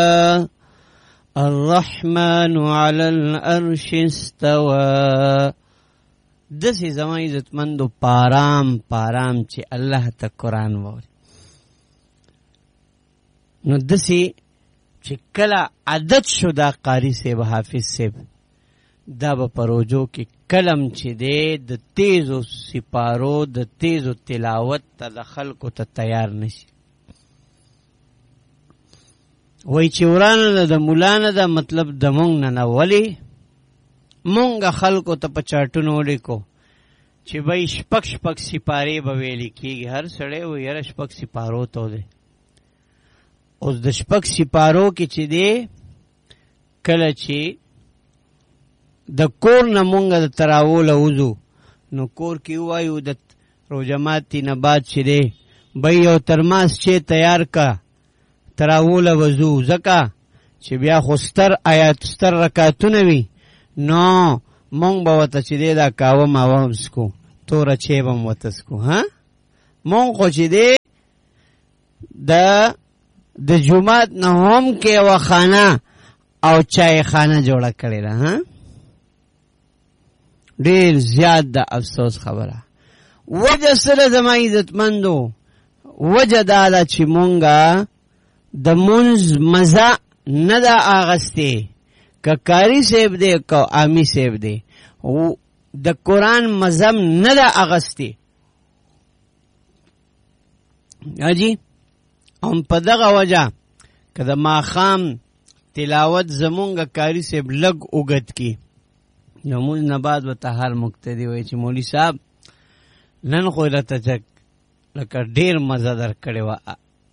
الرحمن على العرش استوى. دسی زما عزتمندو پارام پارام چې الله ته قرآن ووري، نو دسی چې کله عادت شو دا قاری صاحب حافظ صاحب دا به پروجو کې کلم چې دی د تیزو سپارو د تیزو تلاوت ته د خلکو ته تیار نشي. وای چې ورانه د مولانا دا مطلب د مونږ نه ولی مونږ خلکو ته په چاټونو ولیکو چې بای شپک شپک سپارې به ویلې کېږي. هر سړی و یاره شپک سپارو ته دی. اوس د شپک سپارو کې چې دی کله چې د کور نه مونږ د تراوله وځو نو کور کې وایو د روجماتي نه بعد چې دی بای یو ترماس چې تیار کا تراوله وځو ځکه چې بیا خو ستر آیات ستر رکعتونه وي نو مونږ به ورته چې دی دا کاوه ماوه هم سکو توره چې به هم ورته سکو. مونږ خو چې دی د جومات نه هم کې یوه خانه او چای خانه جوړه کړې ده. ډېر زیات د افسوس خبره. وجه سره زما عزتمندو وجه دا ده چې مونږه د منز مزه نه ده اغستې، که کاری صاحب دی که عامی صاحب دی د قرآن مزم نه ده اغستې. اجی هم په دغه وجه که د ماښام تلاوت زمونږ کاری صاحب لږ اوږد کی نو مونږ نه بعد ورته هر مقتدي وایي چې مولوي صاحب نن خو راته چک لکه ډېر مزه در کړې وه.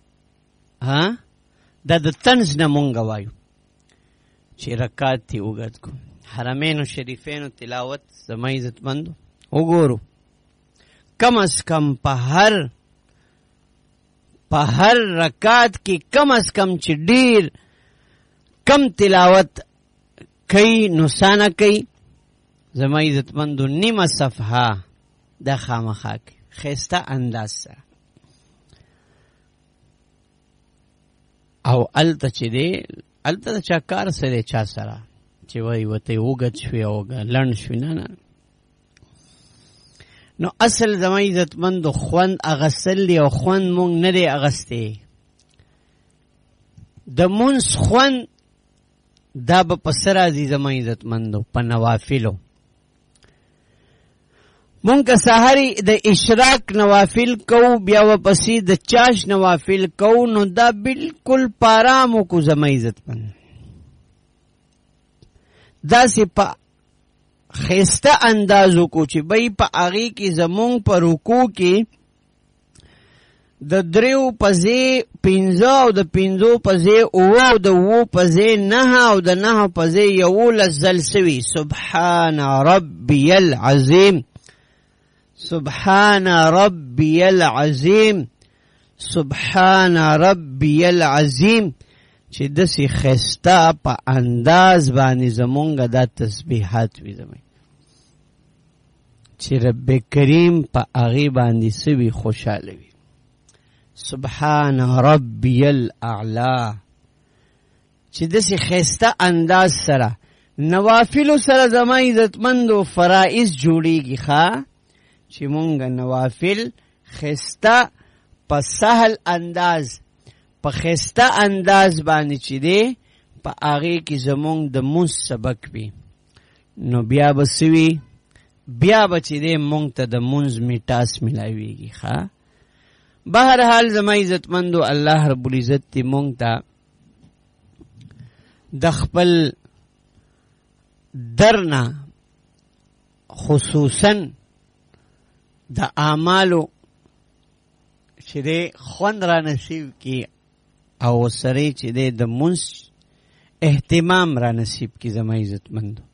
دا د طنز نه مونږ وایو چې رکات تی اوږد کو. حرمینو شریفینو تلاوت زما عزتمندو وګورو کم از کم په هر رکات کې کم از کم چې ډیر کم تلاوت کوي نسانه کوي زما عزتمندو نیمه صفحه د خامخا کوي خسته انداز سره. او الته چې دی الته د چا کار سره چا سره چې وای وته اوږد شوی او لنډ شوی نه. نو اصل زما عزتمندو خوند اغسل دی او خوند مونږ نه دی اغستی. د مونږ خوند دا به په سر راځي زما عزتمندو په نوافلو. مونږ که سحری د اشراق نوافل کو بیا ورپسې د چاش نوافل کو نو دا بالکل پارامو کو زما عزتمند داسې په خسته اندازو کو چې بای په هغې کې زمونږ په رکوع کې د دریو په ځای پنځه او د پنځو په ځای اوه او د اوو په ځای نهه او د نهه په ځای یولس ځل سوي سبحان ربی العظیم سبحان ربی العظیم سبحان ربی العظیم چې دسی خسته په انداز باندې زمونږ دا تسبیحات وي زمونږ چې رب کریم په هغې باندې سوي خوشحاله وي. سبحان ربی الاعلی چې دسی خسته انداز سره نوافلو سره زما عزتمندو فرائض جوړیږي ښه چې مونږ نوافل خسته په سهل انداز په خسته انداز باندې چې دی په هغې کې زمونږ د مونځ سبق وي نو بیا به سوي بیا به چې دی مونږ ته د مونځ میټاس ملاویږي ښه. بهرحال زما عزتمندو الله رب العزت دی مونږ ته د خپل درنه خصوصا د اعمالو چې دی خوند را نصیب کی او سره چې دی د منځ اهتمام را نصیب کی زما عزتمندو.